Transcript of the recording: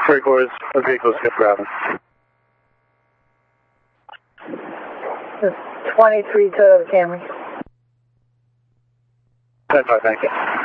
3-4 of vehicles get grabbing. 23 Toyota Camry. 10-5, thank you.